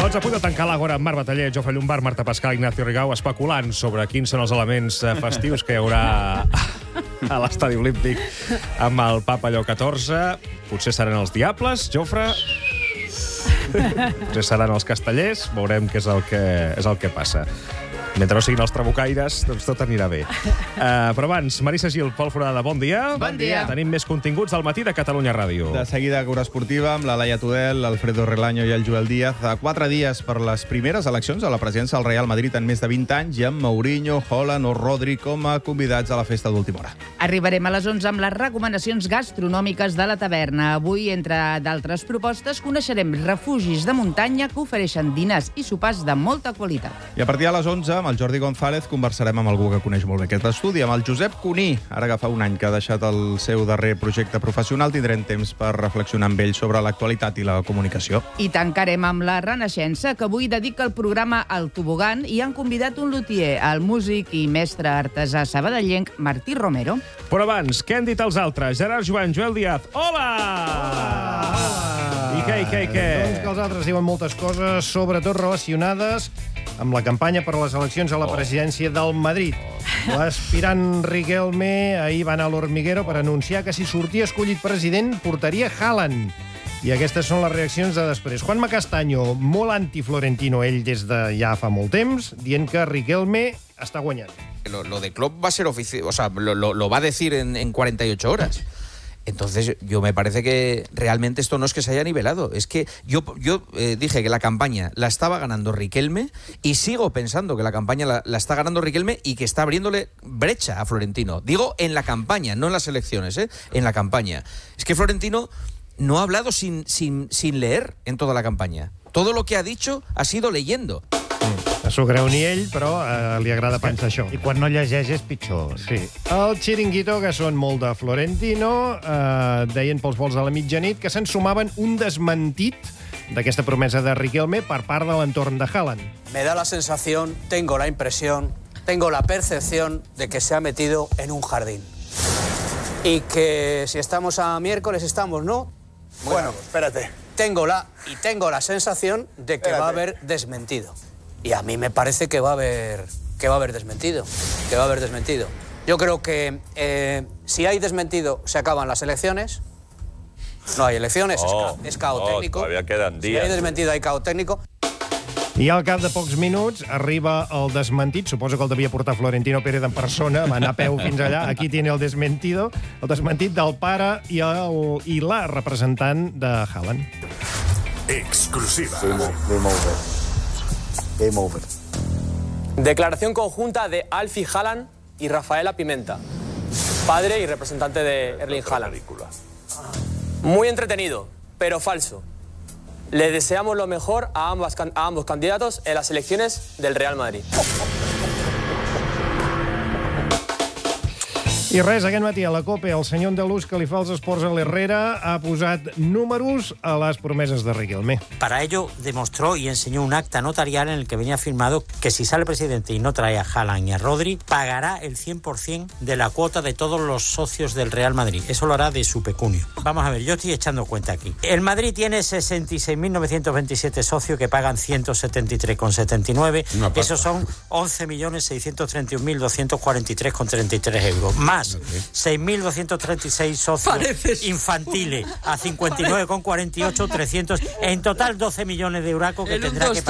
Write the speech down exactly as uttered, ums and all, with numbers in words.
Doncs a punt de tancar l'Àgora amb Marc Bataller, Jofre Llombart, Marta Pascal, Ignacio Rigau, especulant sobre quins són els elements festius que hi haurà a l'Estadi Olímpic amb el Papa Lleó catorze. Potser seran els Diables, Jofre. Potser seran els Castellers. Veurem què és el que, és el que passa. Mentre no siguin els trabucaires, doncs tot anirà bé. Uh, però abans, Marissa Gil, Pol Forada, bon dia. Bon dia. Tenim més continguts al matí de Catalunya Ràdio. De seguida, Cura Esportiva, amb la Laia Tudel, l'Alfredo Relaño i el Joel Díaz. A quatre dies per les primeres eleccions a la presidència del Real Madrid en més de vint anys, i amb Mourinho, Haaland o Rodri com a convidats a la festa d'última hora. Arribarem a les onze amb les recomanacions gastronòmiques de la taverna. Avui, entre d'altres propostes, coneixerem refugis de muntanya que ofereixen dinars i sopars de molta qualitat. I a partir de les onze, amb el Jordi González, conversarem amb algú que coneix molt bé aquest estudi, amb el Josep Cuní. Ara que fa un any que ha deixat el seu darrer projecte professional, tindrem temps per reflexionar amb ell sobre l'actualitat i la comunicació. I tancarem amb la Renaixença, que avui dedica el programa al tobogan i han convidat un lutier, el músic i mestre artesà sabadellenc Martí Romero. Però abans, què han dit els altres? Gerard Joan, Joel Díaz, hola! Hola! I què, i què, i què? Doncs que els altres diuen moltes coses, sobretot relacionades amb la campanya per a les eleccions a la presidència del Madrid. L'aspirant Riquelme ahir va anar a l'Hormiguero per anunciar que si sortia escollit president portaria Haaland. I aquestes són les reaccions de després. Juanma Castaño, molt anti-Florentino, ell des de ja fa molt temps, dient que Riquelme està guanyant. Lo, lo de Klopp va a ser oficial, o sea, lo, lo, lo va a decir en, en cuarenta y ocho horas. Entonces, yo me parece que realmente esto no es que se haya nivelado. Es que yo, yo eh, dije que la campaña la estaba ganando Riquelme y sigo pensando que la campaña la, la está ganando Riquelme y que está abriéndole brecha a Florentino. Digo en la campaña, no en las elecciones, ¿eh? En la campaña. Es que Florentino no ha hablado sin, sin, sin leer en toda la campaña. Todo lo que ha dicho ha sido leyendo. No s'ho creu ni ell, però eh, li agrada pensar això. I quan no llegeix és pitjor. Sí. El Chiringuito, que són molt de Florentino, eh, deien pels vols de la mitjanit que se'n sumaven un desmentit d'aquesta promesa de Riquelme per part de l'entorn de Haaland. Me da la sensación, tengo la impresión, tengo la percepción de que se ha metido en un jardín. Y que si estamos a miércoles estamos, ¿no? Bueno, espérate. Tengo la, y tengo la sensación de que espérate. Va a haber desmentido. Y a mí me parece que va a haber, que va a haber desmentido, que va a haber desmentido. Yo creo que eh, si hay desmentido, se acaban las elecciones. No hay elecciones, oh, es, ca es caos oh, técnico. Todavía quedan días. Si hay desmentido, hay caos técnico. I al cap de pocs minuts arriba el desmentit. Suposo que el devia portar Florentino Pérez en persona, va anar a peu fins allà. Aquí tiene el desmentido, el desmentit del pare i, el, i la representant de Haaland. Exclusiva. Game over. Game over. Declaración conjunta de Alfie Haaland y Rafaela Pimenta, padre y representante de Erling Haaland. Muy entretenido, pero falso. Le deseamos lo mejor a ambos, a ambos candidatos en las elecciones del Real Madrid. I res, aquest matí a la COPE, el senyor andalús que li fa els esports a l'Herrera ha posat números a les promeses de Riquelme. Para ello demostró y enseñó un acta notarial en el que venía firmado que si sale presidente y no trae a Haaland y a Rodri, pagará el cien por ciento de la cuota de todos los socios del Real Madrid. Eso lo hará de su pecunio. Vamos a ver, yo estoy echando cuenta aquí. El Madrid tiene sesenta y seis mil novecientos veintisiete socios que pagan ciento setenta y tres con setenta y nueve. Esos son once millones seiscientos treinta y un mil doscientos cuarenta y tres con treinta y tres euros. Más seis mil doscientos treinta y seis socios Pareces... infantiles a cincuenta y nueve con cuarenta y ocho, trescientos. En total doce millones de euracos que tendrá que pagar.